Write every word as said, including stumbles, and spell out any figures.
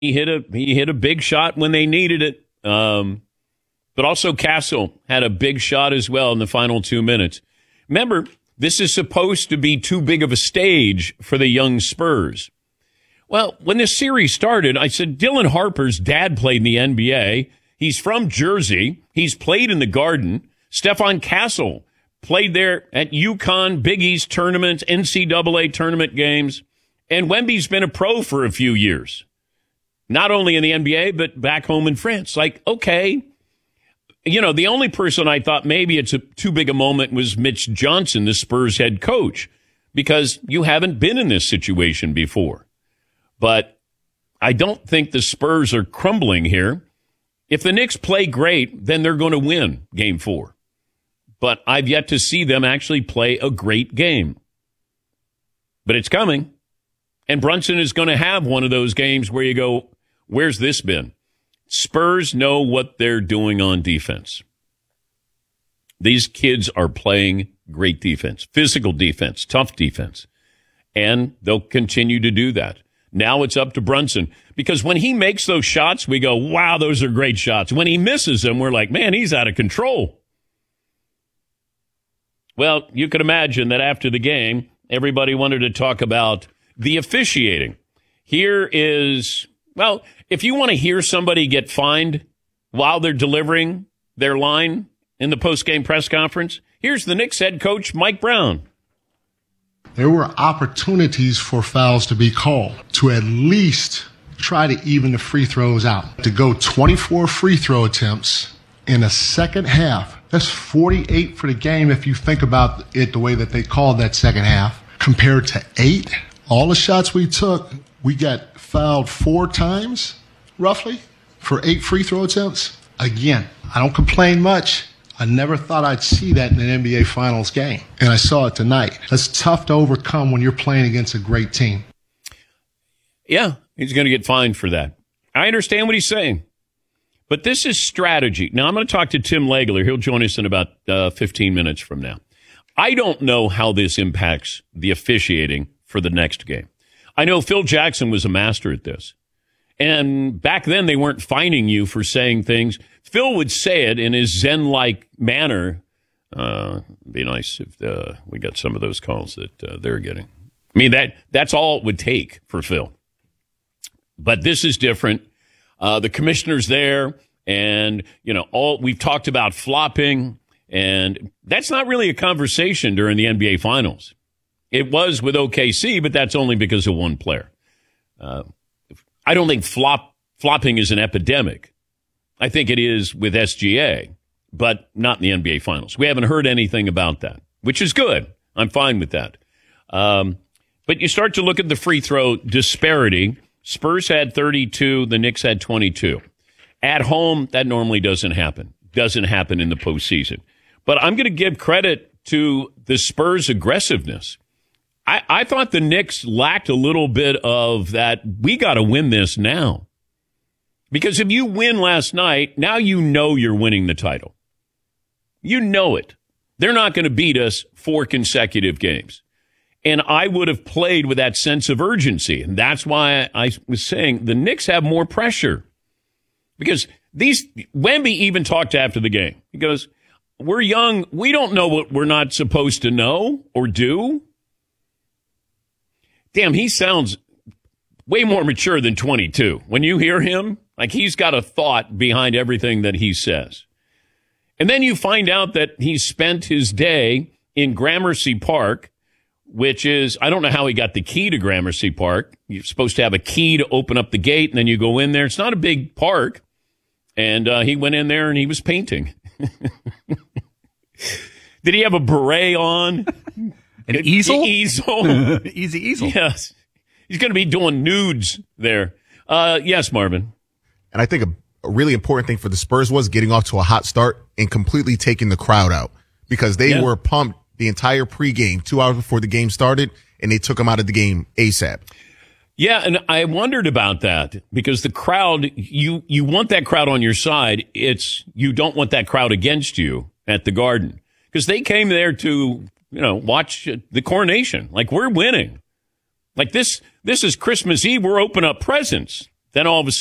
he hit a he hit a big shot when they needed it. Um, but also Castle had a big shot as well in the final two minutes. Remember, this is supposed to be too big of a stage for the young Spurs. Well, when this series started, I said, Dylan Harper's dad played in the N B A. He's from Jersey. He's played in the Garden. Stephon Castle played there at UConn, Big East tournaments, N C double A tournament games. And Wemby's been a pro for a few years. Not only in the N B A, but back home in France. Like, okay. You know, the only person I thought maybe it's a too big a moment was Mitch Johnson, the Spurs head coach, because you haven't been in this situation before. But I don't think the Spurs are crumbling here. If the Knicks play great, then they're going to win game four. But I've yet to see them actually play a great game. But it's coming. And Brunson is going to have one of those games where you go, where's this been? Spurs know what they're doing on defense. These kids are playing great defense, physical defense, tough defense. And they'll continue to do that. Now it's up to Brunson, because when he makes those shots, we go, wow, those are great shots. When he misses them, we're like, man, he's out of control. Well, you can imagine that after the game, everybody wanted to talk about the officiating. Here is, well, if you want to hear somebody get fined while they're delivering their line in the post-game press conference, here's the Knicks head coach, Mike Brown. There were opportunities for fouls to be called, to at least try to even the free throws out. To go twenty-four free throw attempts in a second half, that's forty-eight for the game if you think about it the way that they called that second half, compared to eight. All the shots we took, we got fouled four times, roughly, for eight free throw attempts. Again, I don't complain much. I never thought I'd see that in an N B A Finals game, and I saw it tonight. That's tough to overcome when you're playing against a great team. Yeah, he's going to get fined for that. I understand what he's saying, but this is strategy. Now, I'm going to talk to Tim Legler. He'll join us in about uh, fifteen minutes from now. I don't know how this impacts the officiating for the next game. I know Phil Jackson was a master at this. And back then, they weren't fining you for saying things. Phil would say it in his Zen-like manner. Uh, it'd be nice if uh, we got some of those calls that uh, they're getting. I mean, that that's all it would take for Phil. But this is different. Uh, the commissioner's there, and, you know, all we've talked about flopping, and that's not really a conversation during the N B A Finals. It was with O K C, but that's only because of one player. Uh, I don't think flop flopping is an epidemic. I think it is with S G A, but not in the N B A Finals. We haven't heard anything about that, which is good. I'm fine with that. Um, but you start to look at the free throw disparity. Spurs had thirty-two. The Knicks had twenty-two. At home, that normally doesn't happen. Doesn't happen in the postseason. But I'm going to give credit to the Spurs' aggressiveness. I, I thought the Knicks lacked a little bit of that, we got to win this now. Because if you win last night, now you know you're winning the title. You know it. They're not going to beat us four consecutive games. And I would have played with that sense of urgency. And that's why I was saying the Knicks have more pressure. Because these, Wemby even talked after the game. He goes, we're young. We don't know what we're not supposed to know or do. Damn, he sounds way more mature than twenty-two. When you hear him, like he's got a thought behind everything that he says. And then you find out that he spent his day in Gramercy Park, which is, I don't know how he got the key to Gramercy Park. You're supposed to have a key to open up the gate, and then you go in there. It's not a big park. And uh, he went in there and he was painting. Did he have a beret on? An easel? Easel. Easy easel. Yes. He's going to be doing nudes there. Uh, yes, Marvin. And I think a, a really important thing for the Spurs was getting off to a hot start and completely taking the crowd out, because they yeah. were pumped the entire pregame, two hours before the game started, and they took them out of the game ASAP. Yeah, and I wondered about that, because the crowd, you, you want that crowd on your side. It's, you don't want that crowd against you at the Garden, because they came there to, you know, watch the coronation. Like, we're winning. Like, this, this is Christmas Eve. We're opening up presents. Then all of a sudden,